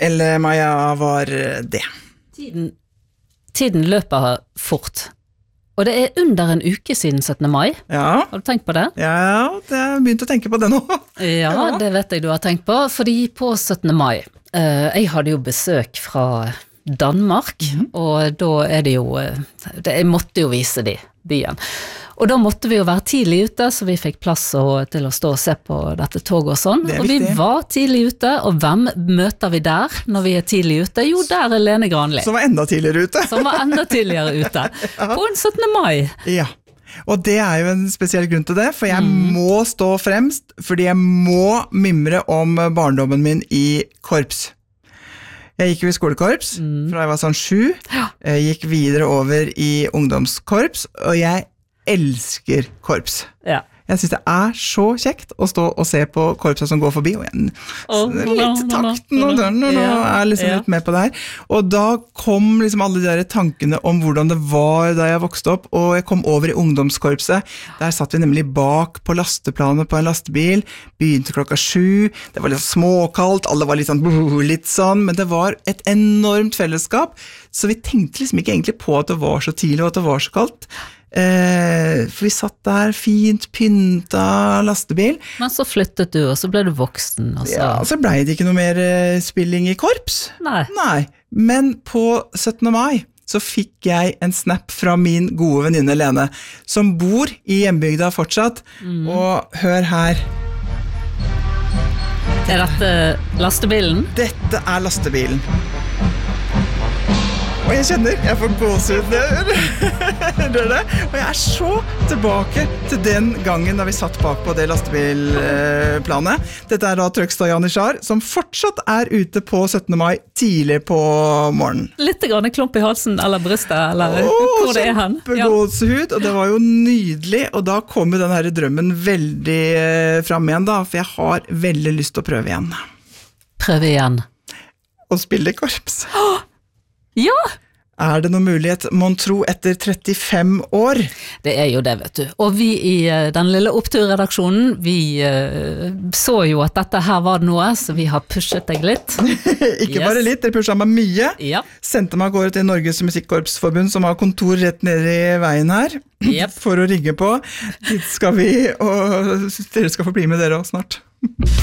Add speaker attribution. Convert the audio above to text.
Speaker 1: eller Maja, var det?
Speaker 2: Tiden løper fort. Og det under en uke siden 17. mai.
Speaker 1: Ja.
Speaker 2: Har du tenkt på det?
Speaker 1: Ja, det har jeg begynt å tenke på det nå.
Speaker 2: Ja, det vet jeg du har tenkt på, fordi på 17. mai, jeg hadde jo besøk fra Danmark, og da det jo, jeg måtte jo vise de byen. Og da måtte vi jo være tidlig ute, så vi fikk plass til å stå og se på dette toget og sånn. Og vi var tidlig ute, og hvem møter vi der når vi tidlig ute? Jo, der Lene Granli.
Speaker 1: Som var enda tidligere ute.
Speaker 2: Som var enda tidligere ute. På en 17. mai.
Speaker 1: Ja, og det jo en spesiell grunn til det, for jeg må stå fremst, fordi jeg må mimre om barndommen min i korps. Jeg gikk jo i skolekorps fra jeg var sånn 7, jeg gikk videre over i ungdomskorps, og jeg elsker korps.
Speaker 2: Ja.
Speaker 1: Jeg synes det så kjekt å stå og se på korpset som går forbi, og jeg litt takten og den, og liksom litt med på det her. Og da kom liksom alle de der tankene om hvordan det var da jeg vokste opp, og jeg kom over i ungdomskorpset. Der satt vi nemlig bak på lasteplanet på en lastebil, begynte 7, det var litt småkaldt, alle var litt sånn, men det var et enormt fellesskap, så vi tenkte liksom ikke egentlig på at det var så tidlig og at det var så kaldt. For vi satt der fint pynta lastebil.
Speaker 2: Men så flyttet du, og så ble du voksen.
Speaker 1: Ja, så ble det ikke noe mer spilling i korps. Nei. Men på 17. mai så fikk jeg en snap fra min gode venninne Lene, som bor i hjembygda fortsatt, og hør her.
Speaker 2: Dette lastebilen?
Speaker 1: Dette lastebilen. Og jeg kjenner, jeg får gåsehud det. Og jeg så tilbake til den gangen da vi satt bak på det lastebilplanet. Dette da Trøgstad Janitsjar, som fortsatt ute på 17. mai tidlig på morgenen.
Speaker 2: Litt grann klump i halsen eller brystet, eller hvor det hen.
Speaker 1: Kjempegåsehud, og det var jo nydelig, og da kom jo den her drømmen veldig frem igjen da, for jeg har veldig lyst til å prøve igjen.
Speaker 2: Prøve igjen?
Speaker 1: Å spille i korps.
Speaker 2: Ja!
Speaker 1: Det noen mulighet, mon tro, etter 35 år?
Speaker 2: Det jo det, vet du. Og vi i den lille oppturredaksjonen, vi så jo at dette her var noe, så vi har pushet deg litt.
Speaker 1: Ikke bare litt, dere pushet meg mye.
Speaker 2: Ja.
Speaker 1: Sendte meg av gårde til Norges Musikkorpsforbund, som har kontor rett nede i veien her, for å ringe på. Dit skal vi, og dere skal få bli med dere også snart.